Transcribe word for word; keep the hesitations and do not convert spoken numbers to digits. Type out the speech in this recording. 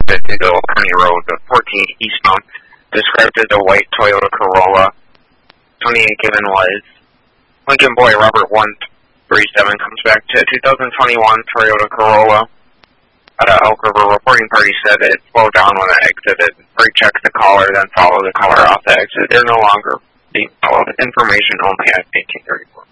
at Eagle County Road, fourteen eastbound, described as a white Toyota Corolla. twenty-eight given was Lincoln Boy Robert one three seven comes back to two thousand twenty-one Toyota Corolla. At a Elk River reporting party said it slowed down when it exited. Brake checked the caller, then followed the caller off the exit. They're no longer being followed. Information only at eighteen thirty-four.